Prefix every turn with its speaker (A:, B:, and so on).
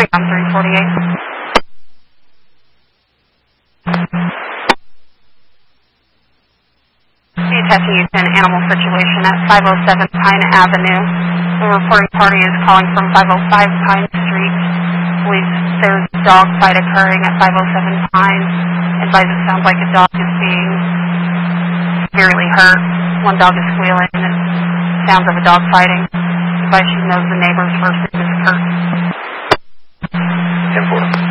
A: on 348. Detecting Houston, animal situation at 507 Pine Avenue. The reporting party is calling from 505 Pine Street. Believes there's a dog fight occurring at 507 Pine. Advise it sounds like a dog is being severely hurt. One dog is squealing and sounds of a dog fighting. Advise she knows the neighbor's first name is Kurt.
B: 10-4.